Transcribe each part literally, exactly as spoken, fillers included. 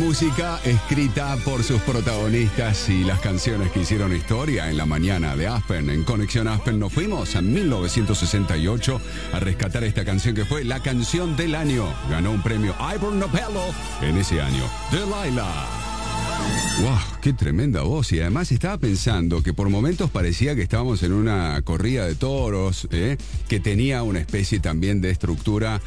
música escrita por sus protagonistas y las canciones que hicieron historia en la mañana de Aspen. En Conexión Aspen nos fuimos a mil novecientos sesenta y ocho a rescatar esta canción que fue la canción del año. Ganó un premio Ivor Novello en ese año. Delilah. ¡Wow! ¡Qué tremenda voz! Y además estaba pensando que por momentos parecía que estábamos en una corrida de toros, ¿eh? Que tenía una especie también de estructura,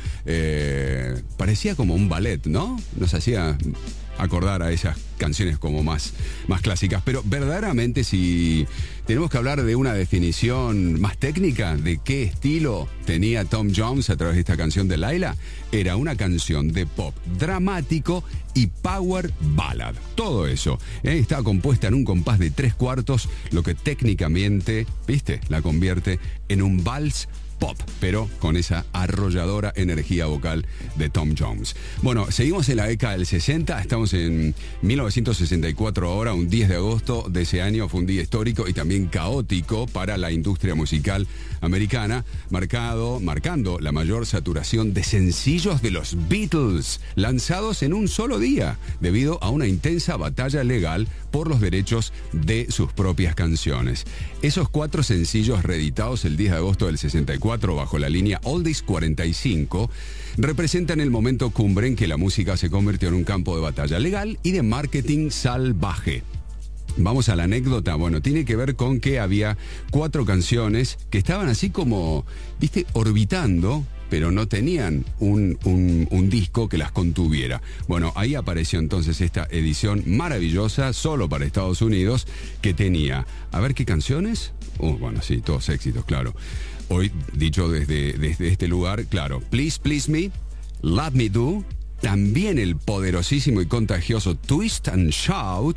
eh, parecía como un ballet, ¿no? Nos hacía acordar a esas canciones como más, más clásicas. Pero verdaderamente, si tenemos que hablar de una definición más técnica de qué estilo tenía Tom Jones a través de esta canción de Delilah, era una canción de pop dramático y power ballad. Todo eso, ¿eh? Estaba compuesta en un compás de tres cuartos, lo que técnicamente, ¿viste?, la convierte en un vals pop, pero con esa arrolladora energía vocal de Tom Jones. Bueno, seguimos en la década del sesenta, estamos en mil novecientos sesenta y cuatro ahora, un diez de agosto de ese año fue un día histórico y también caótico para la industria musical americana, marcado, marcando la mayor saturación de sencillos de los Beatles, lanzados en un solo día, debido a una intensa batalla legal por los derechos de sus propias canciones. Esos cuatro sencillos reeditados el diez de agosto del sesenta y cuatro bajo la línea Oldies cuarenta y cinco representan el momento cumbre en que la música se convirtió en un campo de batalla legal y de marketing salvaje. Vamos a la anécdota. Bueno, tiene que ver con que había cuatro canciones que estaban así como, viste, orbitando, pero no tenían un, un, un disco que las contuviera. Bueno, ahí apareció entonces esta edición maravillosa, solo para Estados Unidos, que tenía, a ver qué canciones. Oh, bueno, sí, todos éxitos, claro. Hoy, dicho desde, desde este lugar, claro, Please Please Me, Love Me Do, también el poderosísimo y contagioso Twist and Shout,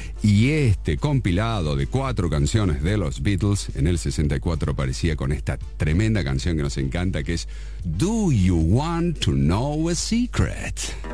y este compilado de cuatro canciones de los Beatles en el sesenta y cuatro aparecía con esta tremenda canción que nos encanta, que es Do You Want to Know a Secret?